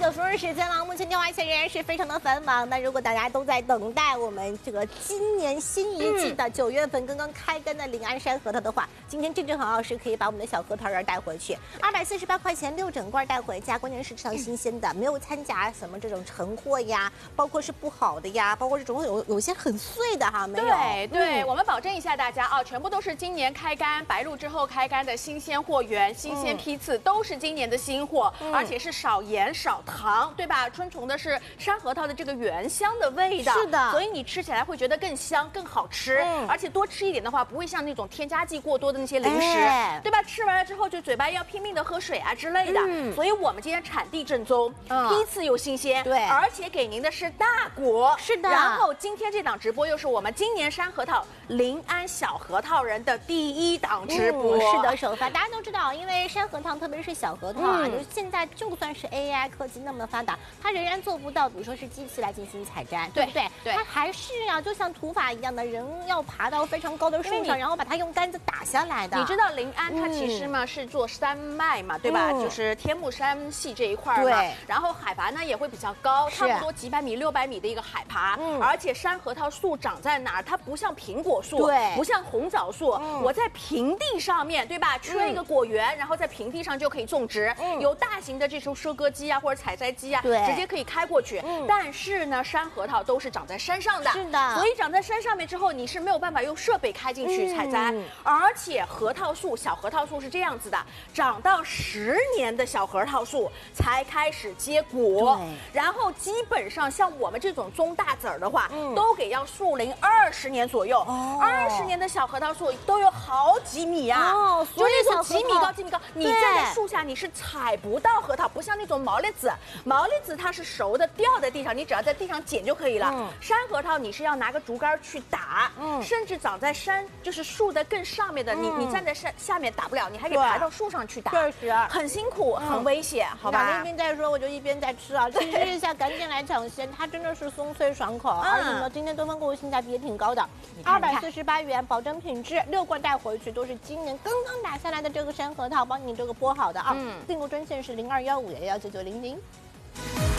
个风日时间了，目前电话线仍然是非常的繁忙。那如果大家都在等待我们这个今年新一季的9月份刚刚开根的临安山核桃的话，今天正好是可以把我们的小核桃仁带回去，248块钱6整罐带回家。关键是吃到新鲜的，没有掺杂什么这种陈货呀，包括是不好的呀，包括这种有些很碎的哈，没有。 对，我们保证一下大家啊，全部都是今年开干白露之后开干的新鲜货源、新鲜批次，都是今年的新货，而且是少盐少糖，对吧？遵从的是山核桃的这个原香的味道， 是的， 所以你吃起来会觉得更香、更好吃，而且多吃一点的话，不会像那种添加剂过多的那些零食，对吧？吃完了之后就嘴巴要拼命的喝水啊之类的，所以我们今天产地正宗，批次又新鲜， 对， 而且给您的是大果， 是的。 然后今天这档直播又是我们今年山核桃临安小核桃仁的第1档直播， 是的，首发。大家都知道，因为山核桃，特别是小核桃啊，就是现在就算是 AI 科技那么发达，它仍然做不到，比如说是机器来进行采摘，对不对？ 对， 它还是啊，就像土法一样的，人要爬到非常高的树上，然后把它用杆子打下来的。 你知道临安它其实嘛是做山脉嘛，对吧？就是天目山系这一块嘛，对。然后海拔呢也会比较高，差不多几百米、600米的一个海拔，而且山核桃树长在哪儿？它不像苹果树，对，不像红枣树，我在平地上面对吧？缺一个果园，然后在平地上就可以种植，有大型的这种收割机啊或者采摘机啊，直接可以开过去。但是呢，山核桃都是长在山上的， 是的， 所以长在山上面之后，你是没有办法用设备开进去采摘，而且核桃树小核桃树是这样子的，长到10年的小核桃树才开始结果，然后基本上像我们这种中大籽儿的话，都给要树龄20年左右，20年的小核桃树都有好几米啊，就那种几米高几米高，你站在树下你是采不到核桃，不像那种毛栗子，毛栗子它是熟的掉在地上，你只要在地上捡就可以了。山核桃你是要拿个竹竿去打，甚至长在山就是树的更上面的，你站在山下面打不了，你还得爬到树上去打， 确实很辛苦，很危险，好吧？ 一边在说，我就一边在吃啊，去试一下，赶紧来抢先，它真的是松脆爽口，而且呢，今天东方购物性价比也挺高的，248元，保证品质，6罐带回去都是今年刚刚打下来的这个山核桃，帮你这个剥好的啊，订购专线是0215119900。